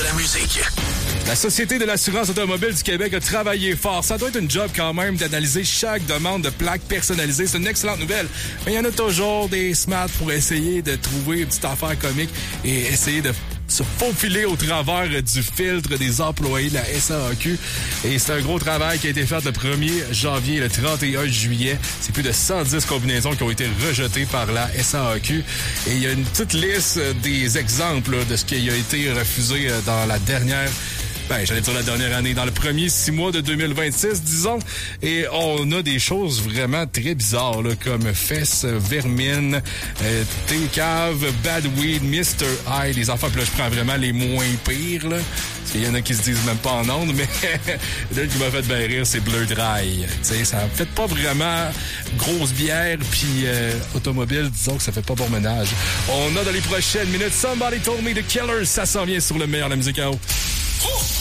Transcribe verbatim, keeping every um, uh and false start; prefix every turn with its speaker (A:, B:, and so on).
A: la musique.
B: La Société de l'assurance automobile du Québec a travaillé fort. Ça doit être une job quand même d'analyser chaque demande de plaque personnalisée. C'est une excellente nouvelle. Mais il y en a toujours des smarts pour essayer de trouver une petite affaire comique et essayer de se faufiler au travers du filtre des employés de la S A A Q. Et c'est un gros travail qui a été fait le premier janvier et le trente et un juillet. C'est plus de cent dix combinaisons qui ont été rejetées par la S A A Q. Et il y a une petite liste des exemples là, de ce qui a été refusé dans la dernière... Ben, j'allais dire la dernière année, dans le premier six mois de deux mille vingt-six, disons. Et on a des choses vraiment très bizarres, là, comme Fesses, Vermine, euh, T-Cave, Bad Weed, mister High. Les enfants, puis là, je prends vraiment les moins pires, là. Parce qu'il y en a qui se disent même pas en ondes, mais l'une qui m'a fait bien rire, c'est Bleu Dry. Tu sais, ça fait pas vraiment grosse bière, puis euh, automobile, disons que ça fait pas bon ménage. On a dans les prochaines minutes Somebody Told Me The Killers. Ça s'en vient sur le meilleur de la musique à eau.